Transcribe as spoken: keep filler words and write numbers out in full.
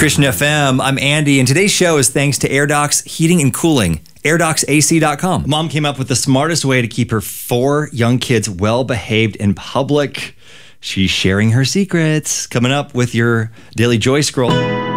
Christian F M. I'm Andy, and today's show is thanks to AirDocs Heating and Cooling. air docs A C dot com. Mom came up with the smartest way to keep her four young kids well behaved in public. She's sharing her secrets. Coming up with your Daily Joy Scroll.